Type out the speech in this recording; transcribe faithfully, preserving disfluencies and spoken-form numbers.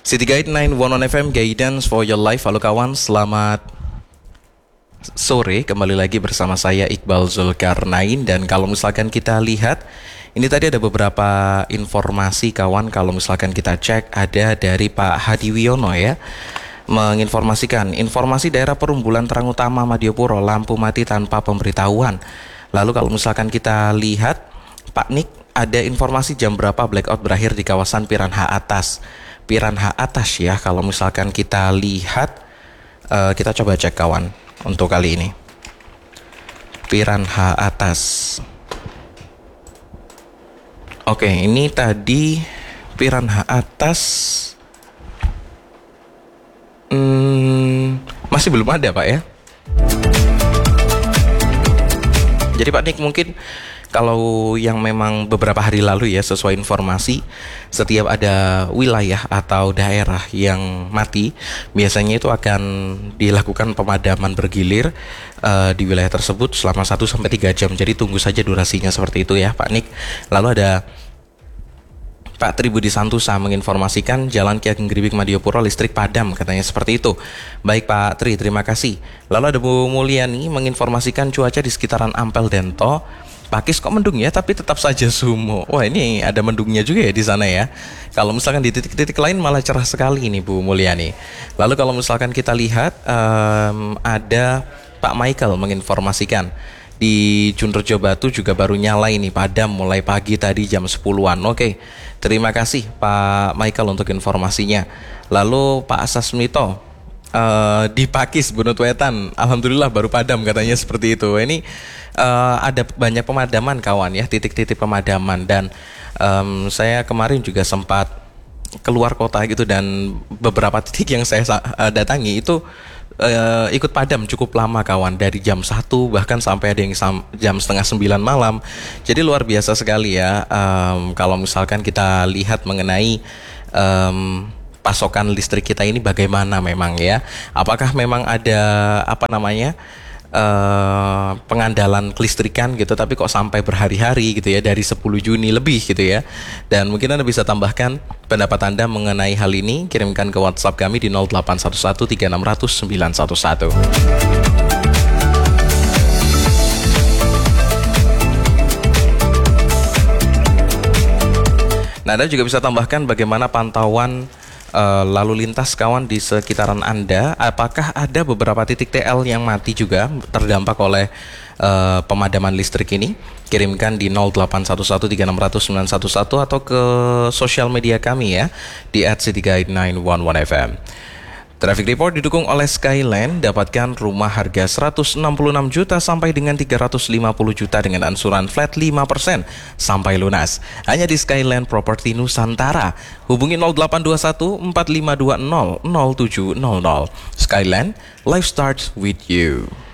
City Guide sembilan satu satu F M, Guidance for Your Life. Halo kawan, selamat sore. Kembali lagi bersama saya Iqbal Zulkarnain. Dan kalau misalkan kita lihat, ini tadi ada beberapa informasi kawan. Kalau misalkan kita cek, ada dari Pak Hadi Wiono ya, menginformasikan informasi daerah perumbulan terang utama Madiopuro lampu mati tanpa pemberitahuan. Lalu kalau misalkan kita lihat, Pak Nik, ada informasi jam berapa blackout berakhir di kawasan Piranha Atas. Piranha Atas ya, kalau misalkan kita lihat, uh, kita coba cek kawan untuk kali ini. Piranha Atas. Oke, ini tadi Piranha Atas. Hmm, masih belum ada Pak ya. Jadi Pak Nik, mungkin kalau yang memang beberapa hari lalu ya, sesuai informasi, setiap ada wilayah atau daerah yang mati, biasanya itu akan dilakukan pemadaman bergilir uh, di wilayah tersebut selama satu sampai tiga jam. Jadi tunggu saja durasinya seperti itu ya Pak Nik. Lalu ada Pak Tribudi Santosa menginformasikan Jalan Ki Ageng Gribik Madiopuro listrik padam, katanya seperti itu. Baik Pak Tri, terima kasih. Lalu ada Bu Mulyani menginformasikan cuaca di sekitaran Ampel Dento. Pakis kok mendung ya, tapi tetap saja sumo. Wah, ini ada mendungnya juga ya di sana ya. Kalau misalkan di titik-titik lain malah cerah sekali ini Bu Mulyani. Lalu kalau misalkan kita lihat, um, ada Pak Michael menginformasikan di Junrejo Batu juga baru nyala ini padam mulai pagi tadi jam sepuluhan. Oke, terima kasih Pak Michael untuk informasinya. Lalu Pak Asasmito, Uh, di Pakis Bunut Wetan, alhamdulillah baru padam katanya seperti itu. Ini uh, ada banyak pemadaman kawan ya, titik-titik pemadaman. Dan um, saya kemarin juga sempat keluar kota gitu, dan beberapa titik yang saya uh, datangi itu uh, ikut padam cukup lama kawan, dari jam satu bahkan sampai ada yang jam setengah sembilan malam. Jadi luar biasa sekali ya. Um, kalau misalkan kita lihat mengenai um, pasokan listrik kita ini bagaimana memang ya, apakah memang ada apa namanya uh, pengandalan kelistrikan gitu, tapi kok sampai berhari-hari gitu ya, dari sepuluh Juni lebih gitu ya. Dan mungkin Anda bisa tambahkan pendapat Anda mengenai hal ini, kirimkan ke WhatsApp kami di nol delapan satu satu tiga enam nol nol sembilan satu satu. Nah, Anda juga bisa tambahkan bagaimana pantauan Uh, lalu lintas kawan di sekitaran Anda. Apakah ada beberapa titik T L yang mati juga terdampak oleh uh, pemadaman listrik ini? Kirimkan di nol delapan satu satu tiga enam nol nol sembilan satu satu atau ke sosial media kami ya, di at city guide sembilan satu satu F M. Traffic Report didukung oleh Skyland. Dapatkan rumah harga seratus enam puluh enam juta sampai dengan tiga ratus lima puluh juta dengan ansuran flat lima persen sampai lunas. Hanya di Skyland Property Nusantara. Hubungi nol delapan dua satu empat lima dua nol nol tujuh nol nol. Skyland, life starts with you.